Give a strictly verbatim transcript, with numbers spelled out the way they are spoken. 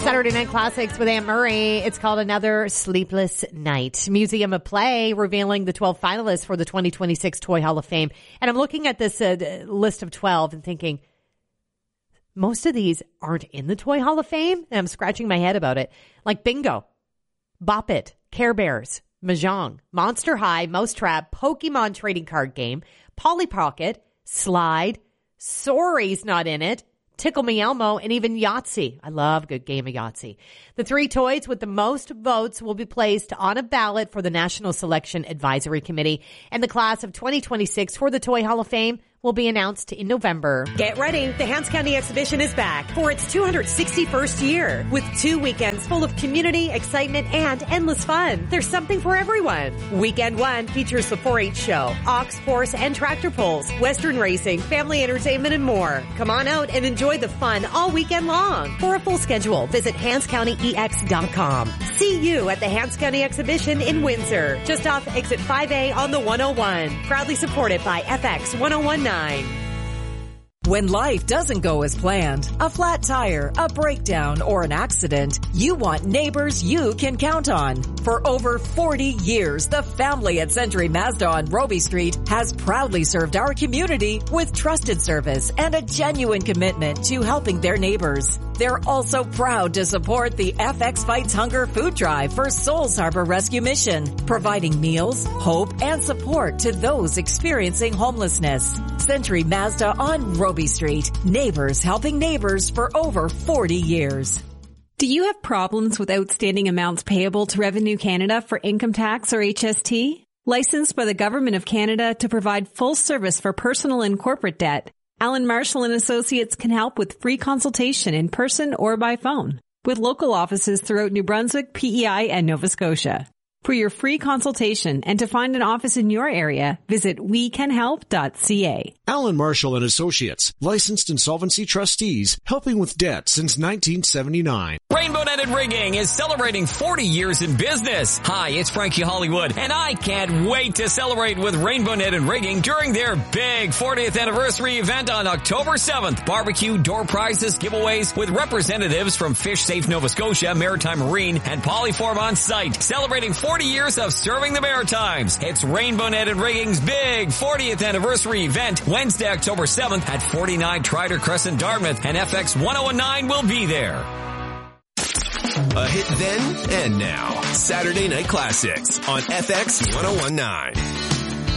Saturday Night Classics with Aunt Murray. It's called Another Sleepless Night. Museum of Play revealing the twelve finalists for the twenty twenty-six Toy Hall of Fame. And I'm looking at this uh, list of twelve and thinking, most of these aren't in the Toy Hall of Fame. And I'm scratching my head about it. Like Bingo, Bop It, Care Bears, Mahjong, Monster High, Mousetrap, Pokemon Trading Card Game, Polly Pocket, Slide, Sorry's not in it, Tickle Me Elmo, and even Yahtzee. I love a good game of Yahtzee. The three toys with the most votes will be placed on a ballot for the National Selection Advisory Committee, and the class of twenty twenty-six for the Toy Hall of Fame will be announced in November. Get ready. The Hants County Exhibition is back for its two hundred sixty-first year with two weekends full of community, excitement, and endless fun. There's something for everyone. Weekend one features the four H show, ox, horse, and tractor pulls, Western racing, family entertainment, and more. Come on out and enjoy the fun all weekend long. For a full schedule, visit Hants County E X dot com. See you at the Hants County Exhibition in Windsor, just off exit five A on the one oh one. Proudly supported by F X one oh one point nine. When life doesn't go as planned, a flat tire, a breakdown, or an accident, you want neighbors you can count on. For over forty years, the family at Century Mazda on Roby Street has proudly served our community with trusted service and a genuine commitment to helping their neighbors. They're also proud to support the F X Fights Hunger food drive for Souls Harbor Rescue Mission, providing meals, hope, and support to those experiencing homelessness. Century Mazda on Roby Street. Neighbors helping neighbors for over forty years. Do you have problems with outstanding amounts payable to Revenue Canada for income tax or H S T? Licensed by the Government of Canada to provide full service for personal and corporate debt, Alan Marshall and Associates can help with free consultation in person or by phone, with local offices throughout New Brunswick, P E I, and Nova Scotia. For your free consultation and to find an office in your area, visit we can help dot c a. Alan Marshall and Associates, licensed insolvency trustees, helping with debt since nineteen seventy-nine. Rainbow Netted Rigging is celebrating forty years in business. Hi, it's Frankie Hollywood, and I can't wait to celebrate with Rainbow Netted Rigging during their big fortieth anniversary event on October seventh. Barbecue, door prizes, giveaways with representatives from Fish Safe Nova Scotia, Maritime Marine, and Polyform on site. Celebrating forty years of serving the Maritimes. It's Rainbow Netted Rigging's big fortieth anniversary event, Wednesday, October seventh at forty-nine Trider Crescent, Dartmouth, and F X one oh one nine will be there. A hit then and now. Saturday Night Classics on F X one oh one nine.